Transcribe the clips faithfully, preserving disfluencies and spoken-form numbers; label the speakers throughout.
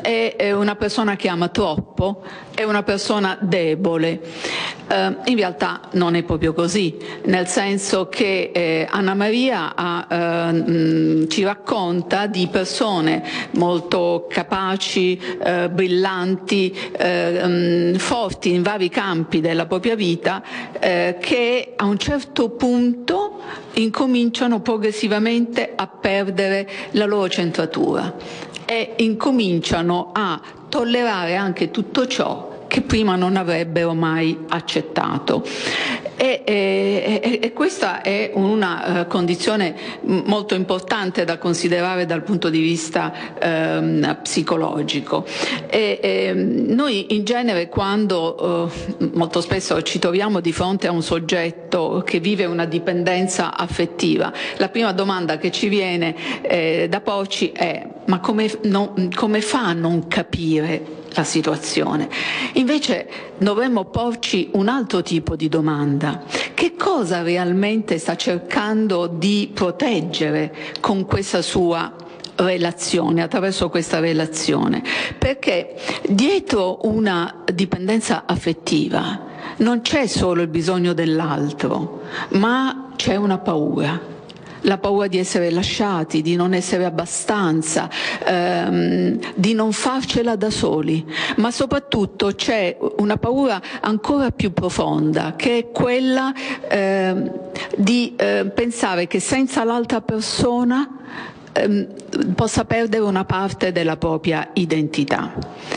Speaker 1: è, è una persona che ama troppo, è una persona debole. Eh, in realtà non è proprio così, nel senso che eh, Anna Maria ha, eh, mh, ci racconta di persone molto capaci, eh, brillanti, eh, mh, forti in vari campi della propria vita, eh, che a un certo punto incominciano progressivamente a perdere la loro centratura e incominciano a tollerare anche tutto ciò che prima non avrebbero mai accettato. E, e, e questa è una uh, condizione molto importante da considerare dal punto di vista um, psicologico. E, e, noi in genere, quando uh, molto spesso ci troviamo di fronte a un soggetto che vive una dipendenza affettiva, la prima domanda che ci viene eh, da porci è: ma come, no, come fa a non capire la situazione? Invece dovremmo porci un altro tipo di domanda: che cosa realmente sta cercando di proteggere con questa sua relazione, attraverso questa relazione? Perché dietro una dipendenza affettiva non c'è solo il bisogno dell'altro, ma c'è una paura. La paura di essere lasciati, di non essere abbastanza, ehm, di non farcela da soli, ma soprattutto c'è una paura ancora più profonda, che è quella eh, di eh, pensare che senza l'altra persona eh, possa perdere una parte della propria identità.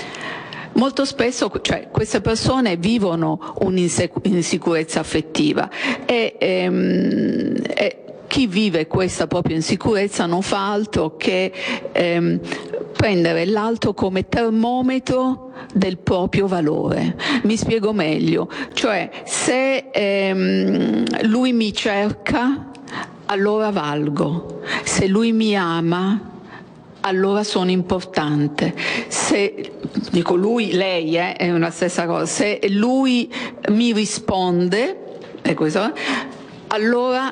Speaker 1: Molto spesso, cioè, queste persone vivono un'insicurezza affettiva e, ehm, e chi vive questa propria insicurezza non fa altro che ehm, prendere l'altro come termometro del proprio valore. Mi spiego meglio: cioè, se ehm, lui mi cerca, allora valgo; se lui mi ama, allora sono importante; se, dico lui, lei, eh, è una stessa cosa, se lui mi risponde, è questo, allora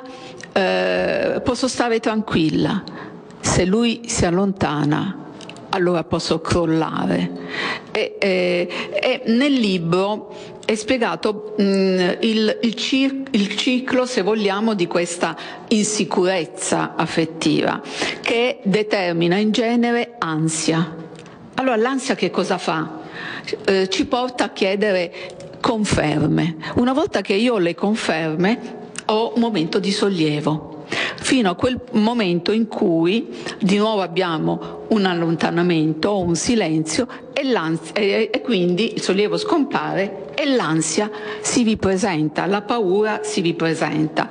Speaker 1: eh, posso stare tranquilla; se lui si allontana, allora posso crollare. E, e, e nel libro è spiegato mh, il, il, cir- il ciclo, se vogliamo, di questa insicurezza affettiva, che determina in genere ansia. Allora, l'ansia che cosa fa? Eh, ci porta a chiedere conferme. Una volta che io ho le conferme, ho un momento di sollievo, fino a quel momento in cui di nuovo abbiamo un allontanamento o un silenzio e, e, e quindi il sollievo scompare e l'ansia si ripresenta, la paura si ripresenta.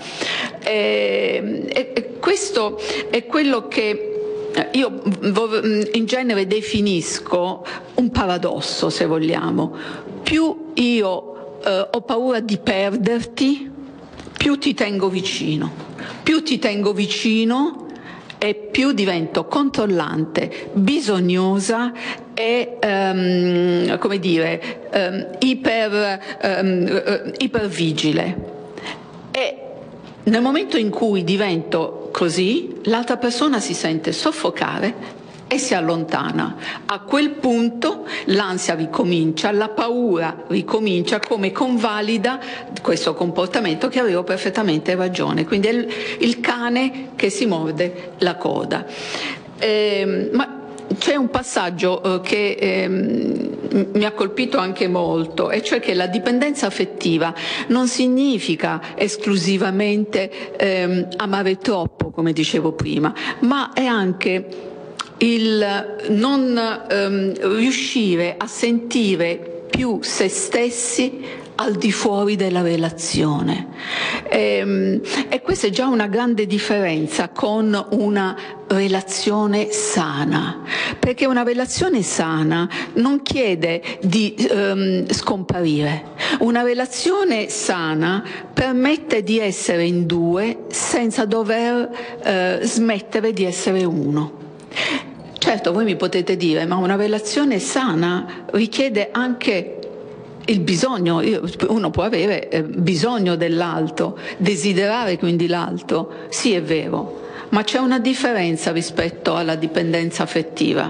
Speaker 1: E, e, e questo è quello che io in genere definisco un paradosso, se vogliamo. Più io eh, ho paura di perderti, più ti tengo vicino. Più ti tengo vicino e più divento controllante, bisognosa e, um, come dire, um, iper, um, ipervigile. E nel momento in cui divento così, l'altra persona si sente soffocare e si allontana. A quel punto l'ansia ricomincia, la paura ricomincia come convalida questo comportamento che avevo perfettamente ragione. Quindi è il, il cane che si morde la coda. Eh, ma c'è un passaggio eh, che eh, mi ha colpito anche molto, e cioè che la dipendenza affettiva non significa esclusivamente eh, amare troppo, come dicevo prima, ma è anche il non ehm, riuscire a sentire più se stessi al di fuori della relazione. E, e questa è già una grande differenza con una relazione sana, perché una relazione sana non chiede di ehm, scomparire. Una relazione sana permette di essere in due senza dover eh, smettere di essere uno. Certo, voi mi potete dire, ma una relazione sana richiede anche il bisogno. Uno può avere eh, bisogno dell'altro, desiderare quindi l'altro, sì, è vero, ma c'è una differenza rispetto alla dipendenza affettiva.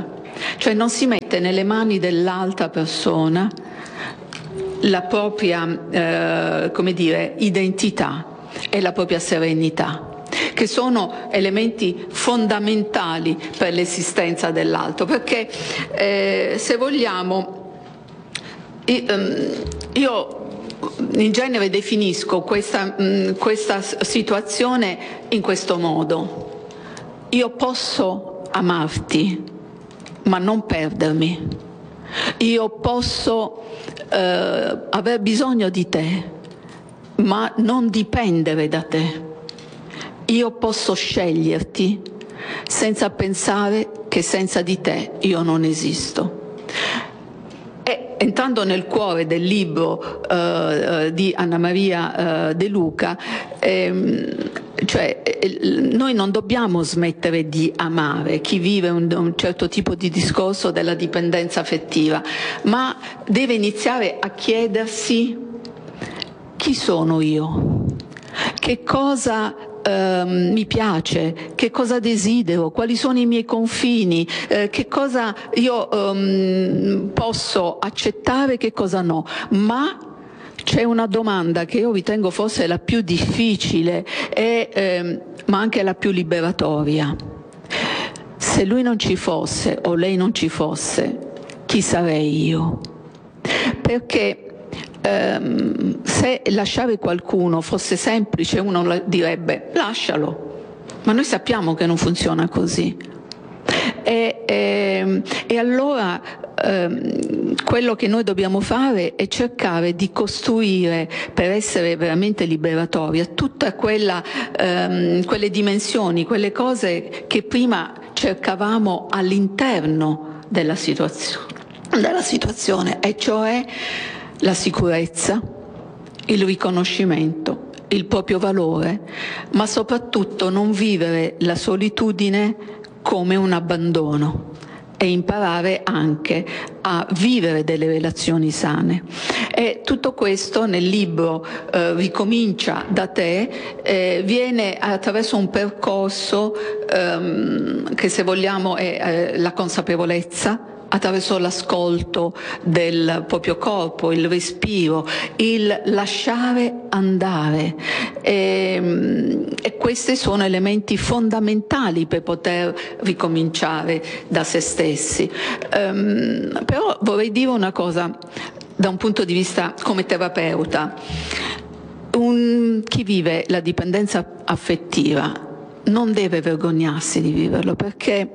Speaker 1: cioè non si mette nelle mani dell'altra persona la propria, eh, come dire, identità e la propria serenità, che sono elementi fondamentali per l'esistenza dell'altro, perché eh, se vogliamo, io in genere definisco questa, questa situazione in questo modo: io posso amarti ma non perdermi, io posso eh, aver bisogno di te ma non dipendere da te, io posso sceglierti senza pensare che senza di te io non esisto. E entrando nel cuore del libro eh, di Anna Maria eh, De Luca, ehm, cioè eh, noi non dobbiamo smettere di amare chi vive un, un certo tipo di discorso della dipendenza affettiva, ma deve iniziare a chiedersi: chi sono io? Che cosa Uh, mi piace, che cosa desidero, quali sono i miei confini, uh, che cosa io um, posso accettare, che cosa no. Ma c'è una domanda che io ritengo forse la più difficile, e, eh, ma anche la più liberatoria. Se lui non ci fosse o lei non ci fosse, chi sarei io? Perché Um, se lasciare qualcuno fosse semplice, uno direbbe lascialo, ma noi sappiamo che non funziona così. E, e, e allora um, quello che noi dobbiamo fare è cercare di costruire, per essere veramente liberatoria, tutte quella, um, quelle dimensioni, quelle cose che prima cercavamo all'interno della situazione, della situazione, e cioè la sicurezza, il riconoscimento, il proprio valore, ma soprattutto non vivere la solitudine come un abbandono e imparare anche a vivere delle relazioni sane. E tutto questo nel libro eh, Ricomincia da te eh, viene attraverso un percorso ehm, che, se vogliamo, è eh, la consapevolezza, attraverso l'ascolto del proprio corpo, il respiro, il lasciare andare. E, e questi sono elementi fondamentali per poter ricominciare da se stessi. Um, però vorrei dire una cosa da un punto di vista come terapeuta. Un, chi vive la dipendenza affettiva non deve vergognarsi di viverlo, perché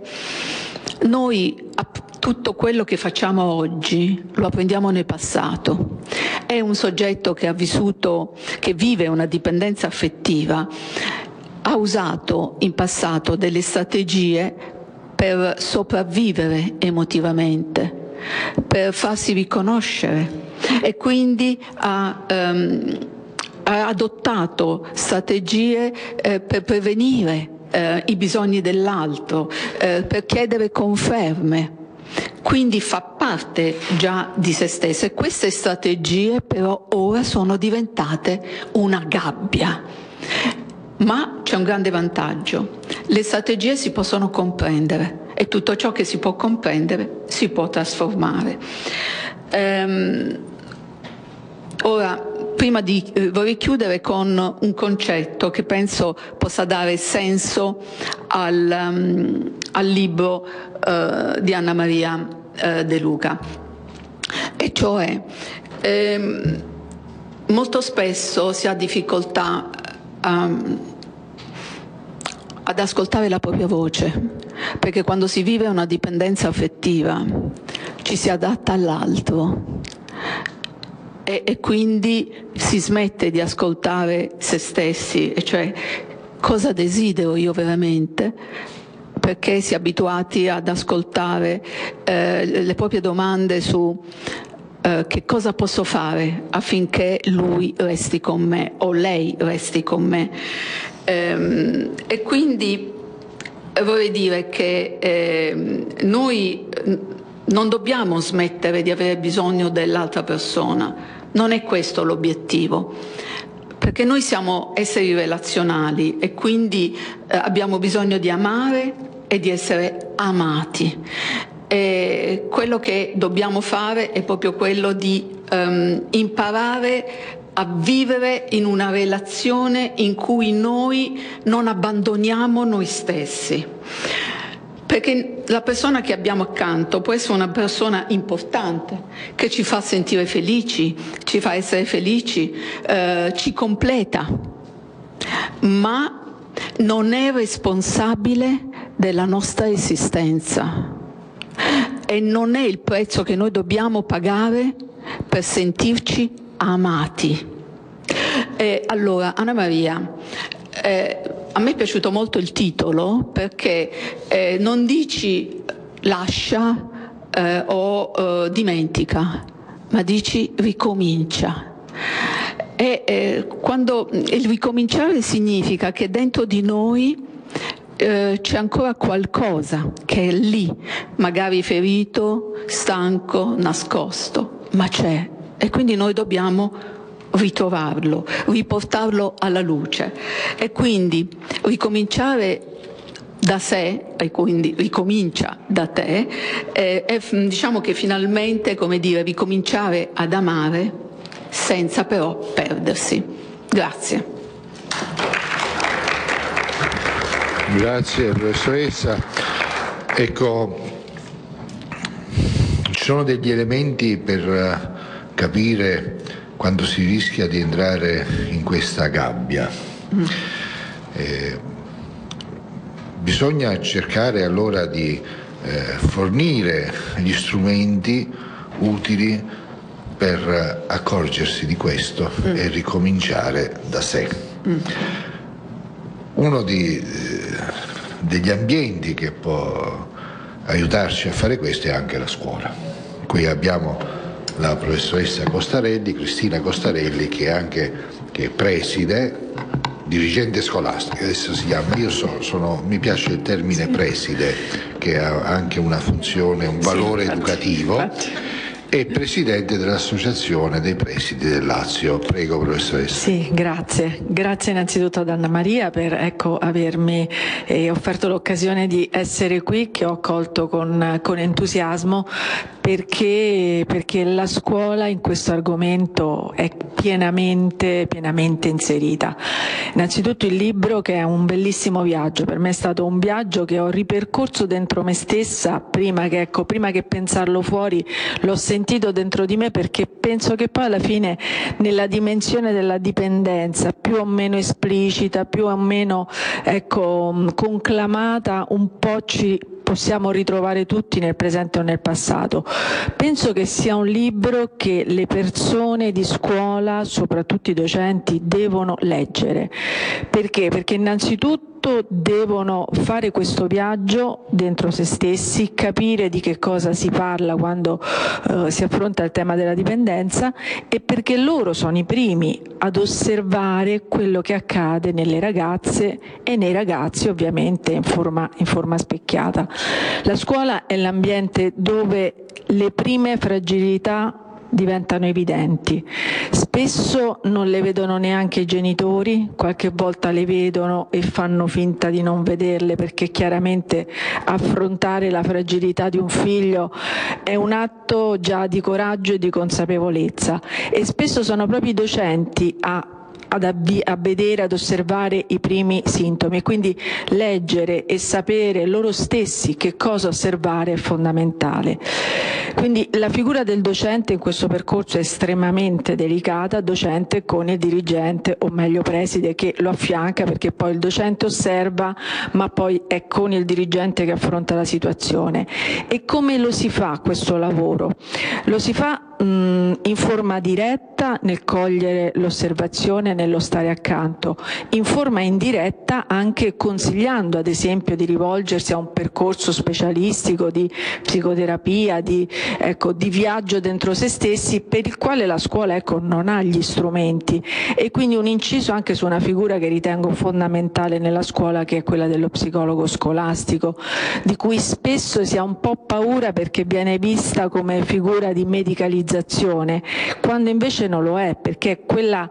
Speaker 1: noi tutto quello che facciamo oggi lo apprendiamo nel passato. È un soggetto che ha vissuto, che vive una dipendenza affettiva, ha usato in passato delle strategie per sopravvivere emotivamente, per farsi riconoscere, e quindi ha, um, ha adottato strategie eh, per prevenire eh, i bisogni dell'altro, eh, per chiedere conferme. Quindi fa parte già di se stessa, e queste strategie però ora sono diventate una gabbia. Ma c'è un grande vantaggio: le strategie si possono comprendere, e tutto ciò che si può comprendere si può trasformare. Ehm, ora, prima di eh, vorrei chiudere con un concetto che penso possa dare senso al, um, al libro uh, di Anna Maria uh, De Luca, e cioè ehm, molto spesso si ha difficoltà um, ad ascoltare la propria voce, perché quando si vive una dipendenza affettiva ci si adatta all'altro. E, e quindi si smette di ascoltare se stessi, e cioè cosa desidero io veramente, perché si è abituati ad ascoltare eh, le proprie domande su eh, che cosa posso fare affinché lui resti con me o lei resti con me. Ehm, e quindi vorrei dire che eh, noi non dobbiamo smettere di avere bisogno dell'altra persona. Non è questo l'obiettivo, perché noi siamo esseri relazionali e quindi eh, abbiamo bisogno di amare e di essere amati. E quello che dobbiamo fare è proprio quello di um, imparare a vivere in una relazione in cui noi non abbandoniamo noi stessi. Perché la persona che abbiamo accanto può essere una persona importante, che ci fa sentire felici, ci fa essere felici, eh, ci completa, ma non è responsabile della nostra esistenza e non è il prezzo che noi dobbiamo pagare per sentirci amati. E allora, Anna Maria, eh, a me è piaciuto molto il titolo perché eh, non dici lascia eh, o eh, dimentica, ma dici ricomincia. E eh, quando il ricominciare significa che dentro di noi eh, c'è ancora qualcosa che è lì, magari ferito, stanco, nascosto, ma c'è. E quindi noi dobbiamo ritrovarlo, riportarlo alla luce. E quindi ricominciare da sé, e quindi ricomincia da te, eh, è, diciamo che finalmente, come dire, ricominciare ad amare senza però perdersi. Grazie.
Speaker 2: Grazie professoressa. Ecco, ci sono degli elementi per capire quando si rischia di entrare in questa gabbia. Mm. Eh, bisogna cercare allora di eh, fornire gli strumenti utili per accorgersi di questo mm. e ricominciare da sé. Mm. Uno di, eh, degli ambienti che può aiutarci a fare questo è anche la scuola. Qui abbiamo la professoressa Costarelli, Cristina Costarelli, che è anche che preside, dirigente scolastica, adesso si chiama, io so, sono, mi piace il termine sì. preside, che ha anche una funzione, un valore sì, infatti, educativo, infatti. E presidente dell'Associazione dei Presidi del Lazio. Prego professoressa.
Speaker 3: Sì, grazie. Grazie innanzitutto ad Anna Maria per ecco, avermi eh, offerto l'occasione di essere qui, che ho accolto con, con entusiasmo, perché, perché la scuola in questo argomento è pienamente, pienamente inserita. Innanzitutto il libro, che è un bellissimo viaggio, per me è stato un viaggio che ho ripercorso dentro me stessa, prima che, ecco, prima che pensarlo fuori l'ho sentito dentro di me, perché penso che poi alla fine nella dimensione della dipendenza, più o meno esplicita, più o meno ecco, conclamata, un po' ci possiamo ritrovare tutti nel presente o nel passato. Penso che sia un libro che le persone di scuola, soprattutto i docenti, devono leggere. Perché? Perché innanzitutto devono fare questo viaggio dentro se stessi, capire di che cosa si parla quando uh, si affronta il tema della dipendenza, e perché loro sono i primi ad osservare quello che accade nelle ragazze e nei ragazzi, ovviamente in forma, in forma specchiata. La scuola è l'ambiente dove le prime fragilità diventano evidenti. Spesso non le vedono neanche i genitori, qualche volta le vedono e fanno finta di non vederle, perché chiaramente affrontare la fragilità di un figlio è un atto già di coraggio e di consapevolezza, e spesso sono proprio i docenti a Ad avvi- a vedere, ad osservare i primi sintomi, e quindi leggere e sapere loro stessi che cosa osservare è fondamentale. Quindi la figura del docente in questo percorso è estremamente delicata, docente con il dirigente, o meglio preside, che lo affianca, perché poi il docente osserva, ma poi è con il dirigente che affronta la situazione. E come lo si fa questo lavoro? Lo si fa mh, in forma diretta, nel cogliere l'osservazione, nello stare accanto, in forma indiretta anche consigliando ad esempio di rivolgersi a un percorso specialistico di psicoterapia, di, ecco, di viaggio dentro se stessi, per il quale la scuola ecco, non ha gli strumenti. E quindi un inciso anche su una figura che ritengo fondamentale nella scuola, che è quella dello psicologo scolastico, di cui spesso si ha un po' paura perché viene vista come figura di medicalizzazione, quando invece non lo è, perché è quella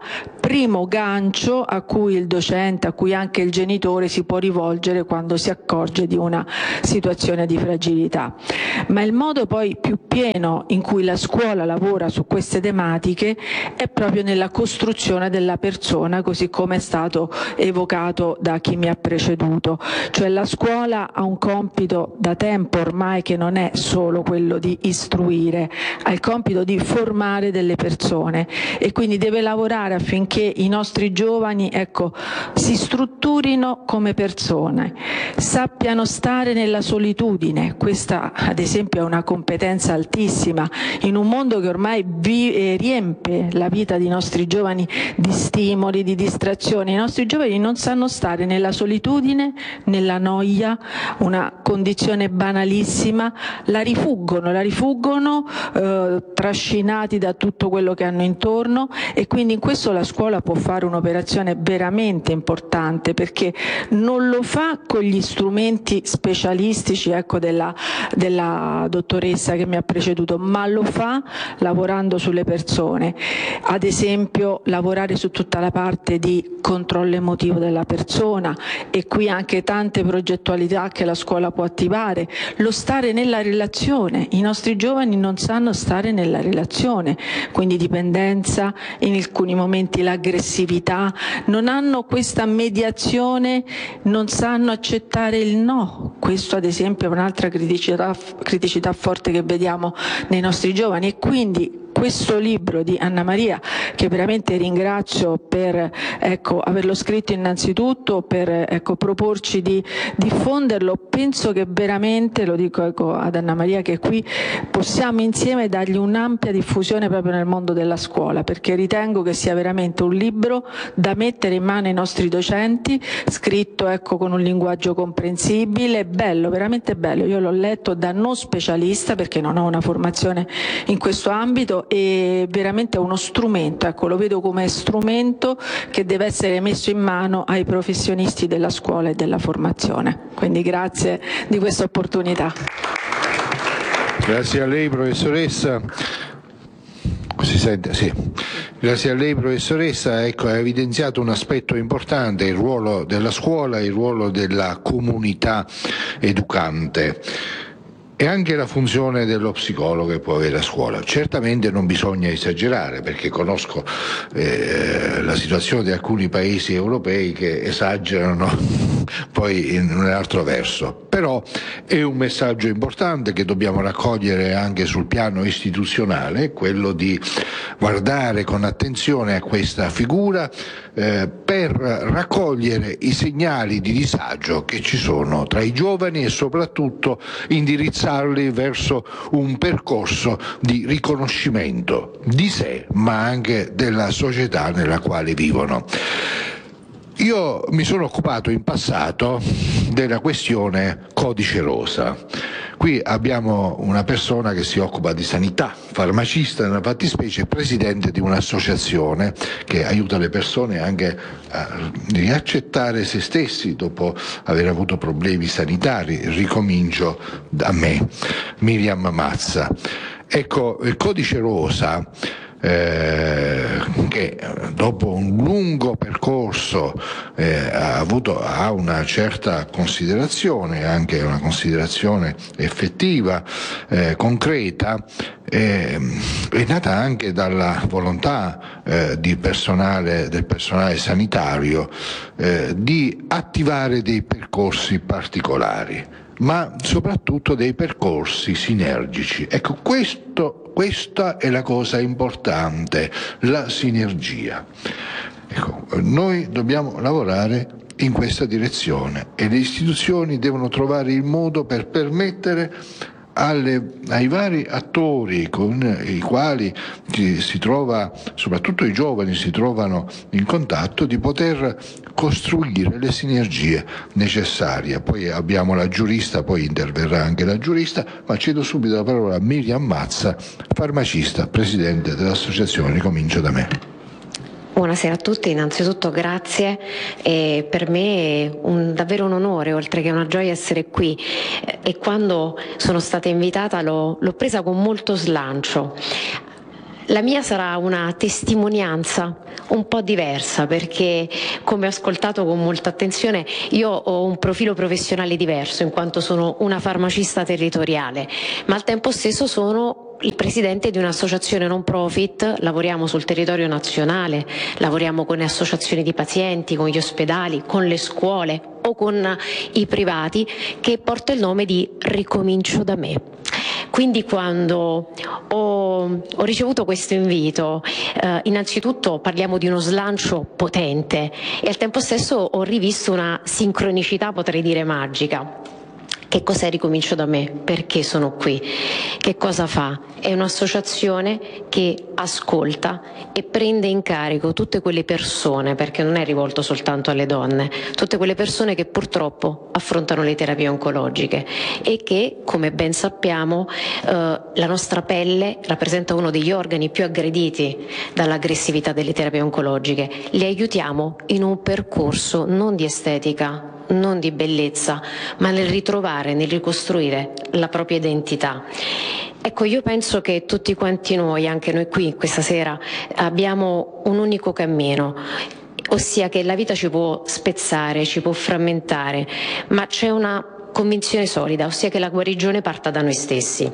Speaker 3: primo gancio a cui il docente, a cui anche il genitore si può rivolgere quando si accorge di una situazione di fragilità. Ma il modo poi più pieno in cui la scuola lavora su queste tematiche è proprio nella costruzione della persona, così come è stato evocato da chi mi ha preceduto. Cioè la scuola ha un compito da tempo ormai che non è solo quello di istruire, ha il compito di formare delle persone e quindi deve lavorare affinché i nostri giovani, ecco, si strutturino come persone, sappiano stare nella solitudine. Questa ad esempio è una competenza altissima in un mondo che ormai vi, eh, riempie la vita dei nostri giovani di stimoli, di distrazioni. I nostri giovani non sanno stare nella solitudine, nella noia, una condizione banalissima, la rifuggono, la rifuggono eh, trascinati da tutto quello che hanno intorno, e quindi in questo la scuola può fare un'operazione veramente importante, perché non lo fa con gli strumenti specialistici, ecco, della, della dottoressa che mi ha preceduto, ma lo fa lavorando sulle persone. Ad esempio lavorare su tutta la parte di controllo emotivo della persona, e qui anche tante progettualità che la scuola può attivare, lo stare nella relazione. I nostri giovani non sanno stare nella relazione, quindi dipendenza, in alcuni momenti l'aggressività, non hanno questa mediazione, non sanno accettare il no. Questo ad esempio è un'altra criticità, criticità forte che vediamo nei nostri giovani, e quindi questo libro di Anna Maria, che veramente ringrazio per, ecco, averlo scritto innanzitutto, per, ecco, proporci di diffonderlo, penso che veramente, lo dico, ecco, ad Anna Maria che è qui, possiamo insieme dargli un'ampia diffusione proprio nel mondo della scuola, perché ritengo che sia veramente un libro da mettere in mano ai nostri docenti, scritto, ecco, con un linguaggio comprensibile, bello, veramente bello. Io l'ho letto da non specialista perché non ho una formazione in questo ambito, e veramente è uno strumento, ecco, lo vedo come strumento che deve essere messo in mano ai professionisti della scuola e della formazione. Quindi grazie di questa opportunità.
Speaker 2: Grazie a lei professoressa. Si sente? Sì. Grazie a lei professoressa, ecco, ha evidenziato un aspetto importante, il ruolo della scuola, il ruolo della comunità educante. E anche la funzione dello psicologo che può avere a scuola. Certamente non bisogna esagerare, perché conosco eh, la situazione di alcuni paesi europei che esagerano poi in un altro verso. Però è un messaggio importante che dobbiamo raccogliere anche sul piano istituzionale, quello di guardare con attenzione a questa figura eh, per raccogliere i segnali di disagio che ci sono tra i giovani e soprattutto indirizzarli verso un percorso di riconoscimento di sé, ma anche della società nella quale vivono. Io mi sono occupato in passato della questione codice rosa. Qui abbiamo una persona che si occupa di sanità, farmacista nella fattispecie, presidente di un'associazione che aiuta le persone anche a riaccettare se stessi dopo aver avuto problemi sanitari. Ricomincio da me, Miriam Mazza. Ecco, il codice rosa, Eh, che dopo un lungo percorso eh, ha avuto ha una certa considerazione, anche una considerazione effettiva, eh, concreta, eh, è nata anche dalla volontà eh, di personale, del personale sanitario eh, di attivare dei percorsi particolari, ma soprattutto dei percorsi sinergici. Ecco, questo Questa è la cosa importante, la sinergia. Ecco, noi dobbiamo lavorare in questa direzione e le istituzioni devono trovare il modo per permettere alle, ai vari attori con i quali ci, si trova, soprattutto i giovani si trovano in contatto, di poter costruire le sinergie necessarie. Poi abbiamo la giurista, poi interverrà anche la giurista, ma cedo subito la parola a Miriam Mazza, farmacista, presidente dell'associazione Ricomincio da me.
Speaker 4: Buonasera a tutti, innanzitutto grazie, e per me è un, davvero un onore, oltre che una gioia, essere qui, e quando sono stata invitata l'ho, l'ho presa con molto slancio. La mia sarà una testimonianza, un po' diversa, perché come ho ascoltato con molta attenzione, io ho un profilo professionale diverso in quanto sono una farmacista territoriale, ma al tempo stesso sono il presidente di un'associazione non profit, lavoriamo sul territorio nazionale, lavoriamo con le associazioni di pazienti, con gli ospedali, con le scuole o con i privati, che porta il nome di Ricomincio da me. Quindi quando ho, ho ricevuto questo invito, eh, innanzitutto parliamo di uno slancio potente e al tempo stesso ho rivisto una sincronicità, potrei dire magica. Che cos'è Ricomincio da me? Perché sono qui? Che cosa fa? È un'associazione che ascolta e prende in carico tutte quelle persone, perché non è rivolto soltanto alle donne, tutte quelle persone che purtroppo affrontano le terapie oncologiche e che, come ben sappiamo, eh, la nostra pelle rappresenta uno degli organi più aggrediti dall'aggressività delle terapie oncologiche. Li aiutiamo in un percorso non di estetica, non di bellezza, ma nel ritrovare, nel ricostruire la propria identità. Ecco, io penso che tutti quanti noi, anche noi qui questa sera, abbiamo un unico cammino, ossia che la vita ci può spezzare, ci può frammentare, ma c'è una convinzione solida, ossia che la guarigione parta da noi stessi.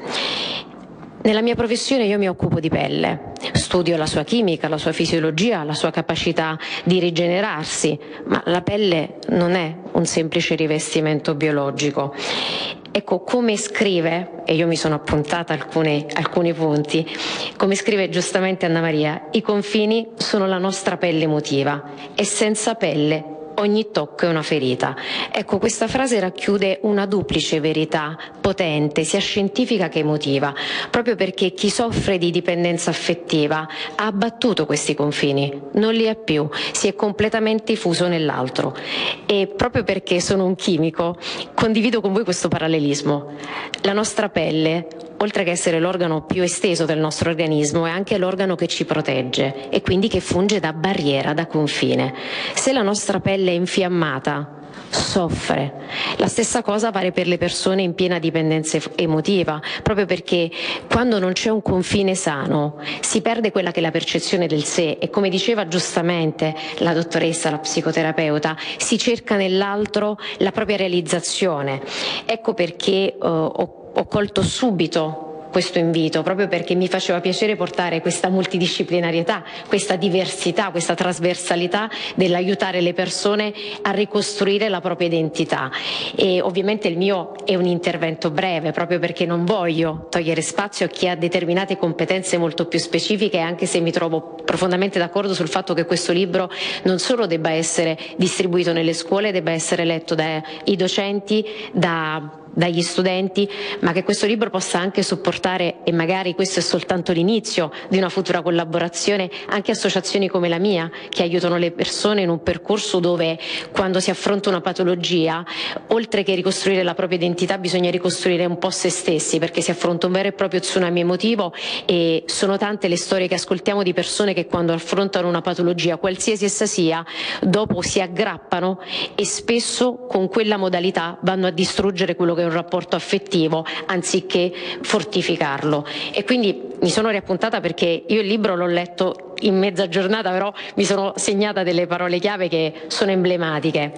Speaker 4: Nella mia professione io mi occupo di pelle, studio la sua chimica, la sua fisiologia, la sua capacità di rigenerarsi, ma la pelle non è un semplice rivestimento biologico. Ecco, come scrive, e io mi sono appuntata alcune, alcuni punti, come scrive giustamente Anna Maria, i confini sono la nostra pelle emotiva e senza pelle ogni tocco è una ferita. Ecco, questa frase racchiude una duplice verità potente, sia scientifica che emotiva, proprio perché chi soffre di dipendenza affettiva ha abbattuto questi confini, non li ha più, si è completamente fuso nell'altro. E proprio perché sono un chimico, condivido con voi questo parallelismo. La nostra pelle, oltre che essere l'organo più esteso del nostro organismo, è anche l'organo che ci protegge e quindi che funge da barriera, da confine. Se la nostra pelle è infiammata, soffre. La stessa cosa vale per le persone in piena dipendenza emotiva, proprio perché quando non c'è un confine sano si perde quella che è la percezione del sé e, come diceva giustamente la dottoressa, la psicoterapeuta, si cerca nell'altro la propria realizzazione. Ecco perché uh, ho, ho colto subito questo invito, proprio perché mi faceva piacere portare questa multidisciplinarietà, questa diversità, questa trasversalità dell'aiutare le persone a ricostruire la propria identità. E ovviamente il mio è un intervento breve, proprio perché non voglio togliere spazio a chi ha determinate competenze molto più specifiche, anche se mi trovo profondamente d'accordo sul fatto che questo libro non solo debba essere distribuito nelle scuole, debba essere letto dai docenti, da dagli studenti, ma che questo libro possa anche supportare, e magari questo è soltanto l'inizio di una futura collaborazione, anche associazioni come la mia, che aiutano le persone in un percorso dove, quando si affronta una patologia, oltre che ricostruire la propria identità, bisogna ricostruire un po' se stessi, perché si affronta un vero e proprio tsunami emotivo e sono tante le storie che ascoltiamo di persone che quando affrontano una patologia, qualsiasi essa sia, dopo si aggrappano e spesso con quella modalità vanno a distruggere quello che è un rapporto affettivo anziché fortificarlo. E quindi mi sono riappuntata, perché io il libro l'ho letto in mezza giornata, però mi sono segnata delle parole chiave che sono emblematiche.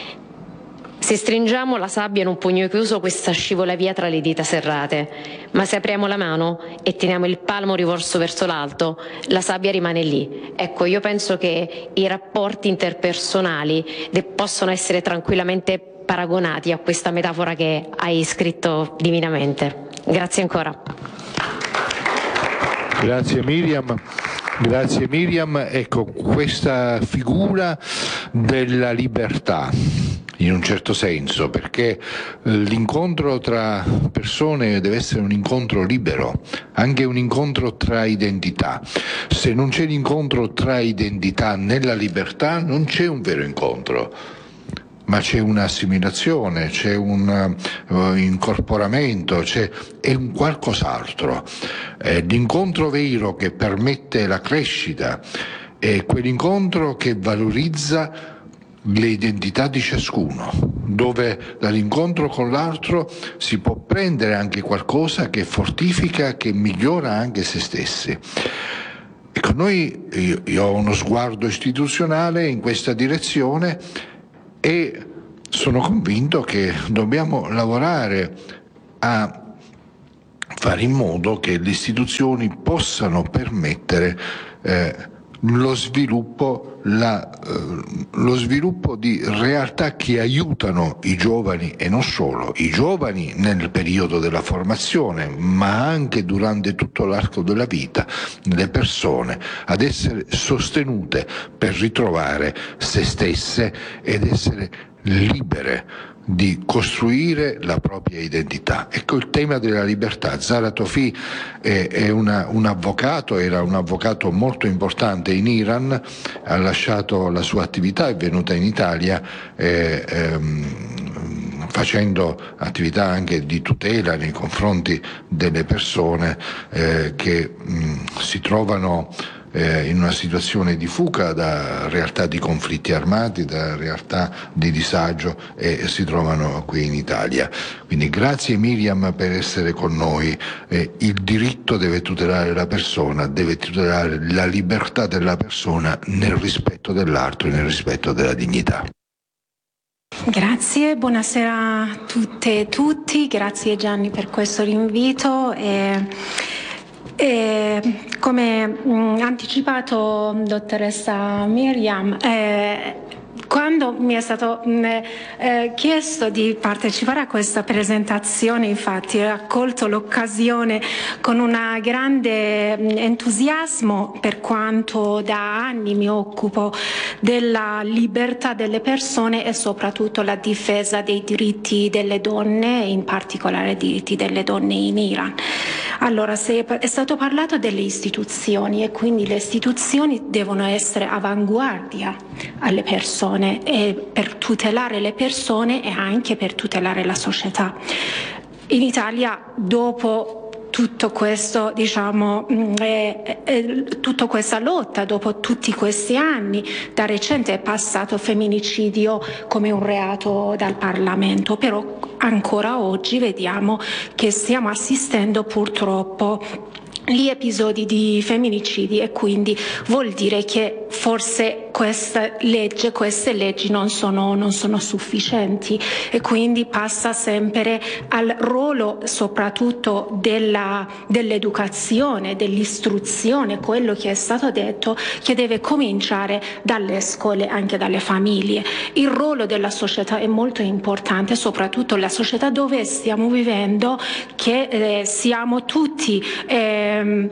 Speaker 4: Se stringiamo la sabbia in un pugno chiuso, questa scivola via tra le dita serrate, ma se apriamo la mano e teniamo il palmo rivolto verso l'alto, la sabbia rimane lì. Ecco, io penso che i rapporti interpersonali possono essere tranquillamente paragonati a questa metafora che hai scritto divinamente. Grazie ancora.
Speaker 2: Grazie Miriam. Grazie Miriam. Ecco, questa figura della libertà, in un certo senso, perché l'incontro tra persone deve essere un incontro libero, anche un incontro tra identità. Se non c'è l'incontro tra identità nella libertà, non c'è un vero incontro, ma c'è un'assimilazione, c'è un uh, incorporamento, c'è, è un qualcos'altro. Eh, l'incontro vero che permette la crescita è quell'incontro che valorizza le identità di ciascuno, dove dall'incontro con l'altro si può prendere anche qualcosa che fortifica, che migliora anche se stessi. Ecco, noi, io, io ho uno sguardo istituzionale in questa direzione e sono convinto che dobbiamo lavorare a fare in modo che le istituzioni possano permettere eh, lo sviluppo, la, eh, lo sviluppo di realtà che aiutano i giovani e non solo, i giovani nel periodo della formazione, ma anche durante tutto l'arco della vita, le persone ad essere sostenute per ritrovare se stesse ed essere libere di costruire la propria identità. Ecco il tema della libertà. Zahra Tofi è, è una, un avvocato, era un avvocato molto importante in Iran, ha lasciato la sua attività, è venuta in Italia eh, ehm, facendo attività anche di tutela nei confronti delle persone eh, che mh, si trovano Eh, in una situazione di fuga da realtà di conflitti armati, da realtà di disagio e si trovano qui in Italia. Quindi grazie Miriam per essere con noi. Eh, il diritto deve tutelare la persona, deve tutelare la libertà della persona nel rispetto dell'altro e nel rispetto della dignità.
Speaker 5: Grazie, buonasera a tutte e tutti, grazie Gianni per questo rinvito. E... E come mh, anticipato dottoressa Miriam, eh, quando mi è stato mh, eh, chiesto di partecipare a questa presentazione, infatti ho accolto l'occasione con un grande mh, entusiasmo, per quanto da anni mi occupo della libertà delle persone e soprattutto la difesa dei diritti delle donne, in particolare i diritti delle donne in Iran. Allora, se è stato parlato delle istituzioni e quindi le istituzioni devono essere avanguardia alle persone e per tutelare le persone e anche per tutelare la società. In Italia, dopo tutto questo, diciamo, eh, eh, tutta questa lotta, dopo tutti questi anni, da recente è passato femminicidio come un reato dal Parlamento, però ancora oggi vediamo che stiamo assistendo purtroppo gli episodi di femminicidi e quindi vuol dire che forse questa legge, queste leggi non sono, non sono sufficienti e quindi passa sempre al ruolo soprattutto della, dell'educazione, dell'istruzione, quello che è stato detto che deve cominciare dalle scuole, anche dalle famiglie. Il ruolo della società è molto importante, soprattutto la società dove stiamo vivendo, che eh, siamo tutti eh,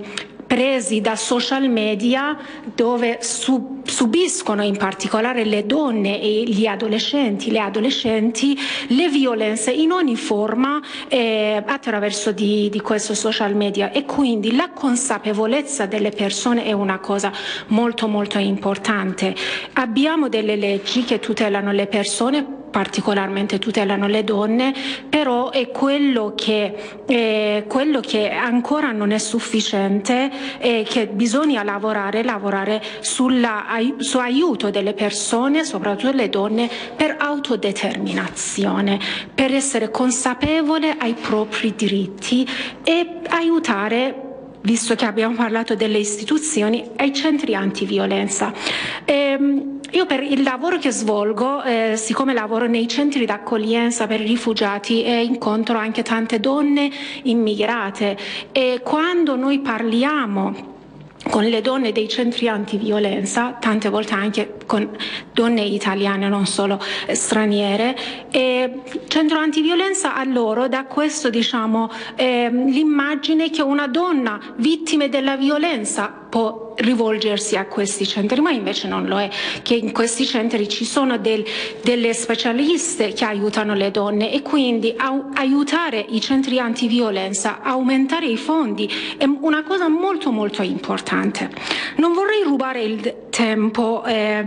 Speaker 5: presi da social media, dove sub, subiscono in particolare le donne e gli adolescenti, le adolescenti le violenze in ogni forma eh, attraverso di, di questo social media, e quindi la consapevolezza delle persone è una cosa molto molto importante. Abbiamo delle leggi che tutelano le persone, particolarmente tutelano le donne, però è quello che, eh, quello che ancora non è sufficiente e che bisogna lavorare, lavorare sulla, su aiuto delle persone, soprattutto le donne, per autodeterminazione, per essere consapevole ai propri diritti e aiutare, visto che abbiamo parlato delle istituzioni, ai centri antiviolenza. Ehm, io per il lavoro che svolgo, eh, siccome lavoro nei centri d'accoglienza per i rifugiati, eh, incontro anche tante donne immigrate, e quando noi parliamo con le donne dei centri antiviolenza, tante volte anche con donne italiane, non solo straniere, e centro antiviolenza a loro dà questo, diciamo, eh, l'immagine che una donna vittima della violenza può rivolgersi a questi centri, ma invece non lo è, che in questi centri ci sono del, delle specialiste che aiutano le donne, e quindi a, aiutare i centri antiviolenza, aumentare i fondi è una cosa molto molto importante. Non vorrei rubare il tempo eh,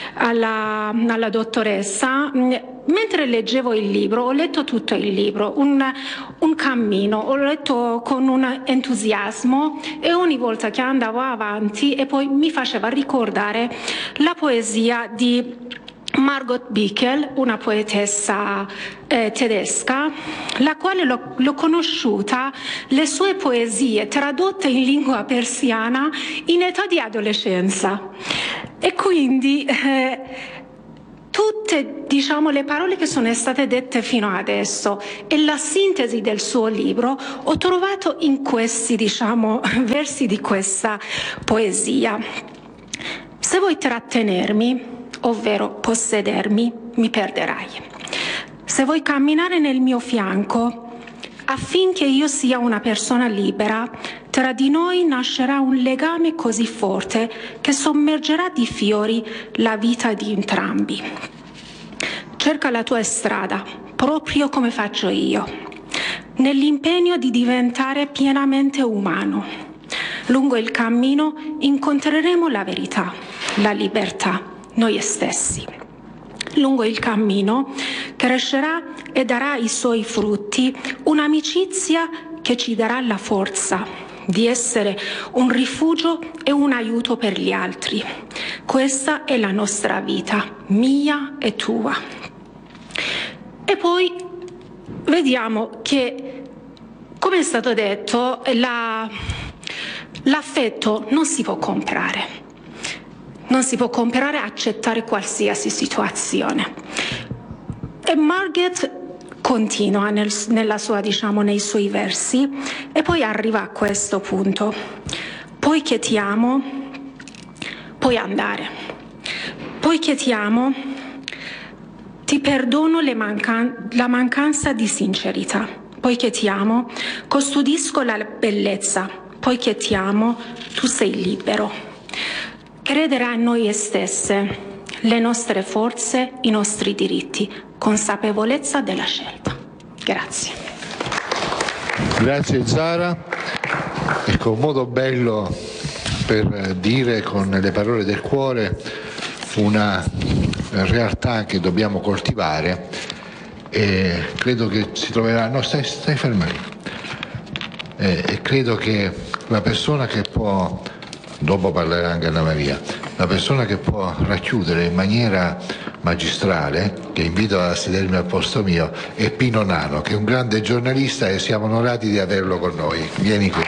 Speaker 5: alla, alla dottoressa. Mentre leggevo il libro, ho letto tutto il libro, un, un cammino, ho letto con un entusiasmo, e ogni volta che andavo avanti e poi mi faceva ricordare la poesia di Margot Bickel, una poetessa eh, tedesca, la quale l'ho, l'ho conosciuta, le sue poesie tradotte in lingua persiana in età di adolescenza. E quindi eh, tutte, diciamo, le parole che sono state dette fino adesso e la sintesi del suo libro ho trovato in questi, diciamo, versi di questa poesia. Se vuoi trattenermi, ovvero possedermi, mi perderai. Se vuoi camminare nel mio fianco, affinché io sia una persona libera, tra di noi nascerà un legame così forte che sommergerà di fiori la vita di entrambi. Cerca la tua strada, proprio come faccio io, nell'impegno di diventare pienamente umano. Lungo il cammino incontreremo la verità, la libertà, noi stessi. Lungo il cammino crescerà e darà i suoi frutti un'amicizia che ci darà la forza di essere un rifugio e un aiuto per gli altri. Questa è la nostra vita, mia e tua. E poi vediamo che, come è stato detto, la, l'affetto non si può comprare. Non si può comprare, accettare qualsiasi situazione. E Margaret continua nel, nella sua, diciamo, nei suoi versi e poi arriva a questo punto. Poiché ti amo, puoi andare. Poiché ti amo, ti perdono le mancan- la mancanza di sincerità. Poiché ti amo, custodisco la bellezza. Poiché ti amo, tu sei libero. Credere a noi stesse, le nostre forze, i nostri diritti, consapevolezza della scelta. Grazie.
Speaker 2: Grazie Zara. Ecco, un modo bello per dire con le parole del cuore una realtà che dobbiamo coltivare e credo che si troverà... No, stai, stai ferma lì. E, e credo che la persona che può... Dopo parlerà anche Anna Maria. La persona che può racchiudere in maniera magistrale, che invito a sedermi al posto mio, è Pino Nano, che è un grande giornalista e siamo onorati di averlo con noi. Vieni qui.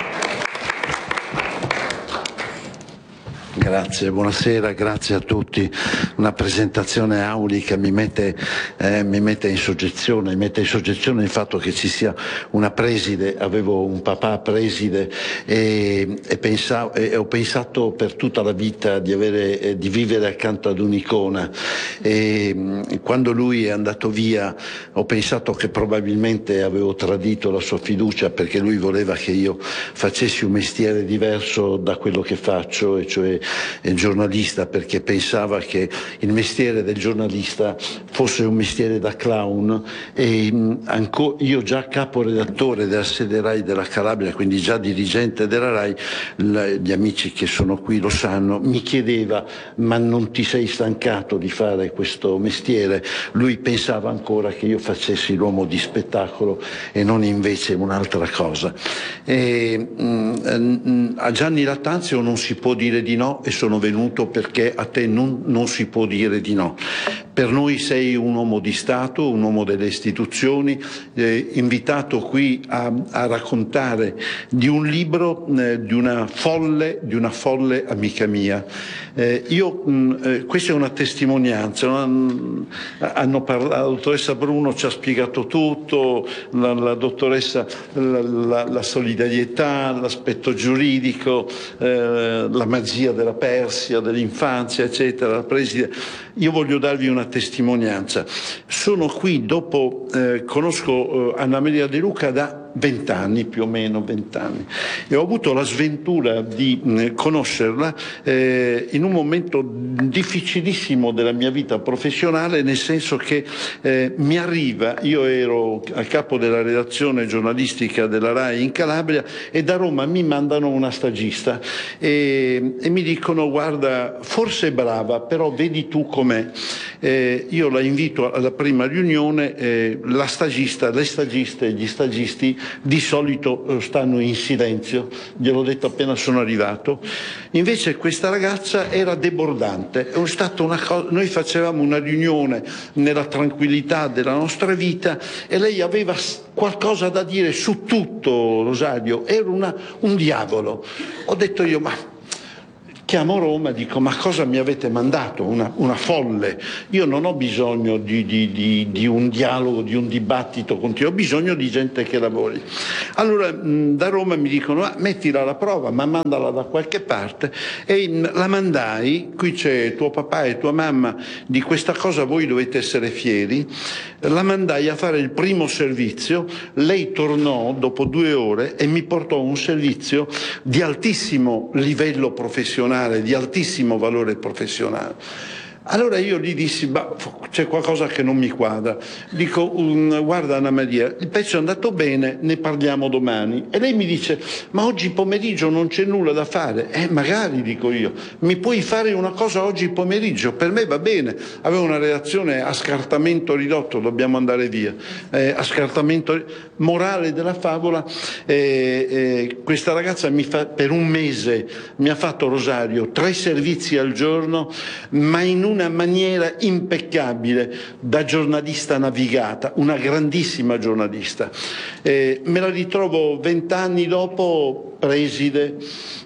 Speaker 6: Grazie, buonasera, grazie a tutti. Una presentazione aulica mi mette, eh, mi mette in soggezione, mi mette in soggezione il fatto che ci sia una preside. Avevo un papà preside e, e, pensavo, e ho pensato per tutta la vita di, avere, eh, di vivere accanto ad un'icona. E quando lui è andato via ho pensato che probabilmente avevo tradito la sua fiducia, perché lui voleva che io facessi un mestiere diverso da quello che faccio, e cioè il giornalista, perché pensava che il mestiere del giornalista fosse un mestiere da clown. E anco, io già caporedattore della sede RAI della Calabria, quindi già dirigente della RAI, gli amici che sono qui lo sanno, mi chiedeva: ma non ti sei stancato di fare questo mestiere? Lui pensava ancora che io facessi l'uomo di spettacolo e non invece un'altra cosa. E, mh, a Gianni Lattanzio non si può dire di no, e sono venuto perché a te non, non si può dire di no. Per noi sei un uomo di Stato, un uomo delle istituzioni, eh, invitato qui a, a raccontare di un libro, eh, di una folle, di una folle amica mia. Eh, io, mh, eh, questa è una testimonianza. No? Hanno parlato, la dottoressa Bruno ci ha spiegato tutto, la, la dottoressa, la, la, la solidarietà, l'aspetto giuridico, eh, la magia della Persia, dell'infanzia, eccetera. La preside. Io voglio darvi una testimonianza. Sono qui dopo, eh, conosco eh, Anna Maria De Luca da vent'anni, più o meno vent'anni, e ho avuto la sventura di mh, conoscerla eh, in un momento difficilissimo della mia vita professionale, nel senso che eh, mi arriva, io ero a capo della redazione giornalistica della RAI in Calabria, e da Roma mi mandano una stagista e, e mi dicono: guarda, forse è brava, però vedi tu com'è. Eh, io la invito alla prima riunione, eh, la stagista, le stagiste e gli stagisti di solito stanno in silenzio, gliel'ho detto appena sono arrivato. Invece questa ragazza era debordante, è stata una cosa, noi facevamo una riunione nella tranquillità della nostra vita e lei aveva qualcosa da dire su tutto, Rosario, era una, un diavolo. Ho detto io, ma chiamo Roma, dico, ma cosa mi avete mandato? Una, una folle. Io non ho bisogno di, di, di, di un dialogo, di un dibattito continuo, ho bisogno di gente che lavori. Allora mh, da Roma mi dicono, ah, mettila alla prova, ma mandala da qualche parte, e mh, la mandai, qui c'è tuo papà e tua mamma, di questa cosa voi dovete essere fieri. La mandai a fare il primo servizio, lei tornò dopo due ore e mi portò un servizio di altissimo livello professionale, di altissimo valore professionale. Allora io gli dissi, ma c'è qualcosa che non mi quadra. Dico, um, guarda Anna Maria, il pezzo è andato bene, ne parliamo domani. E lei mi dice, ma oggi pomeriggio non c'è nulla da fare. Eh, magari, dico io, mi puoi fare una cosa oggi pomeriggio? Per me va bene. Avevo una reazione a scartamento ridotto, dobbiamo andare via. Eh, a scartamento morale della favola, eh, eh, questa ragazza mi fa, per un mese mi ha fatto, Rosario, tre servizi al giorno, ma in una maniera impeccabile, da giornalista navigata, una grandissima giornalista. Eh, me la ritrovo vent'anni dopo preside,